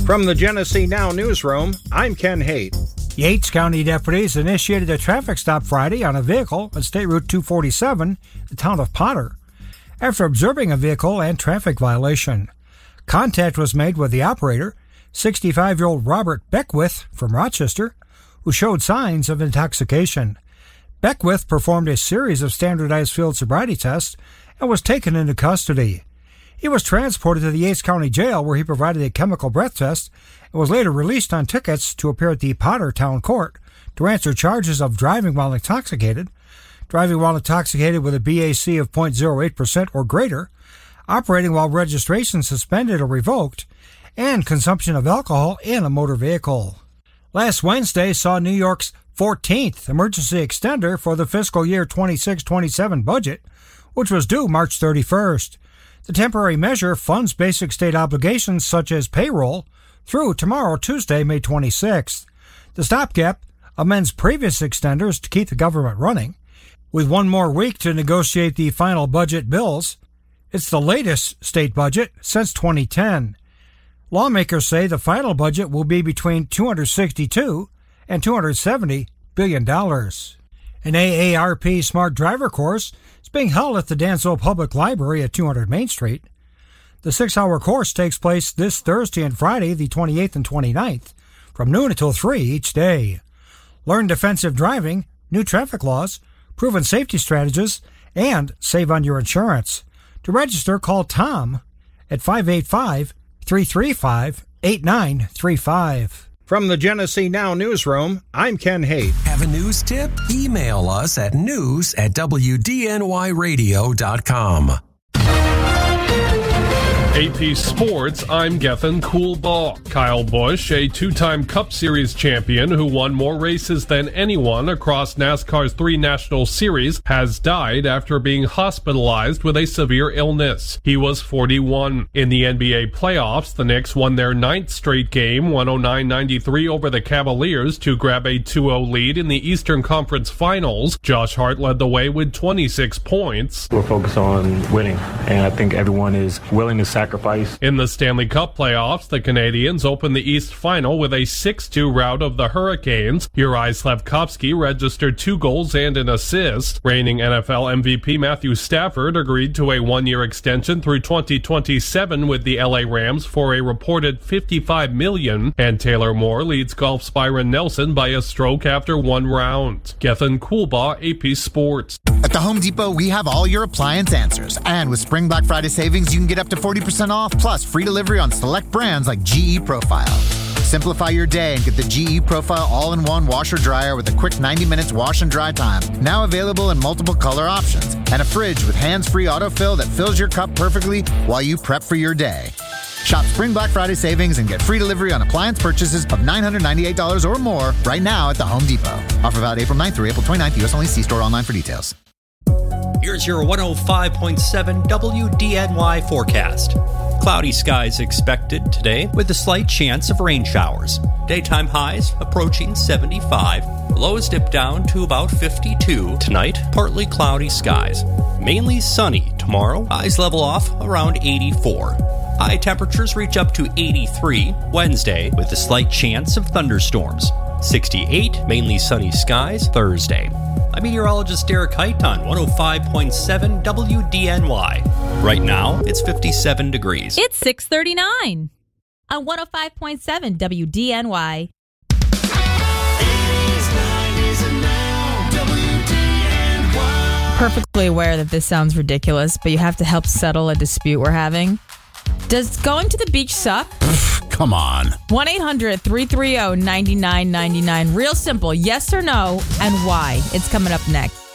From the Genesee Now newsroom, I'm Ken Haight. Yates County deputies initiated a traffic stop Friday on a vehicle on State Route 247, the town of Potter, after observing a vehicle and traffic violation. Contact was made with the operator, 65-year-old Robert Beckwith from Rochester, who showed signs of intoxication. Beckwith performed a series of standardized field sobriety tests and was taken into custody. He was transported to the Yates County Jail, where he provided a chemical breath test and was later released on tickets to appear at the Potter Town Court to answer charges of driving while intoxicated with a BAC of 0.08% or greater, operating while registration suspended or revoked, and consumption of alcohol in a motor vehicle. Last Wednesday saw New York's 14th emergency extender for the fiscal year 26-27 budget, which was due March 31st. The temporary measure funds basic state obligations such as payroll through tomorrow, Tuesday, May 26th. The stopgap amends previous extenders to keep the government running. With one more week to negotiate the final budget bills, it's the latest state budget since 2010. Lawmakers say the final budget will be between $262 and $270 billion. An AARP Smart Driver course is being held at the Dansville Public Library at 200 Main Street. The 6-hour course takes place this Thursday and Friday, the 28th and 29th, from noon until 3 each day. Learn defensive driving, new traffic laws, proven safety strategies, and save on your insurance. To register, call Tom at 585-335-8935. From the Genesee Now newsroom, I'm Ken Haight. Have a news tip? Email us at news@wdnyradio.com. AP Sports, I'm Gethin Coolbaugh. Kyle Busch, a two-time Cup Series champion who won more races than anyone across NASCAR's 3 national series, has died after being hospitalized with a severe illness. He was 41. In the NBA playoffs, the Knicks won their 9th straight game, 109-93 over the Cavaliers to grab a 2-0 lead in the Eastern Conference Finals. Josh Hart led the way with 26 points. We're focused on winning, and I think everyone is willing to sacrifice. In the Stanley Cup playoffs, the Canadiens opened the East Final with a 6-2 rout of the Hurricanes. Juraj Slafkovsky registered 2 goals and an assist. Reigning NFL MVP Matthew Stafford agreed to a 1-year extension through 2027 with the LA Rams for a reported $55 million. And Taylor Moore leads golf's Byron Nelson by a stroke after 1 round. Gethin Coolbaugh, AP Sports. At the Home Depot, we have all your appliance answers. And with Spring Black Friday savings, you can get up to 40% off, plus free delivery on select brands like GE Profile. Simplify your day and get the GE Profile all-in-one washer dryer with a quick 90 minutes wash and dry time. Now available in multiple color options. And a fridge with hands-free autofill that fills your cup perfectly while you prep for your day. Shop Spring Black Friday savings and get free delivery on appliance purchases of $998 or more right now at the Home Depot. Offer valid April 9th through April 29th. U.S. only. See store online for details. Here's your 105.7 WDNY forecast. Cloudy skies expected today with a slight chance of rain showers. Daytime highs approaching 75. Lows dip down to about 52. Tonight, partly cloudy skies. Mainly sunny tomorrow. Highs level off around 84. High temperatures reach up to 83 Wednesday with a slight chance of thunderstorms. 68, mainly sunny skies Thursday. I'm meteorologist Derek Height on 105.7 WDNY. Right now, it's 57 degrees. It's 6:39 on 105.7 WDNY. Perfectly aware that this sounds ridiculous, but you have to help settle a dispute we're having. Does going to the beach suck? Come on. 1-800-330-9999. Real simple. Yes or no, and why? It's coming up next.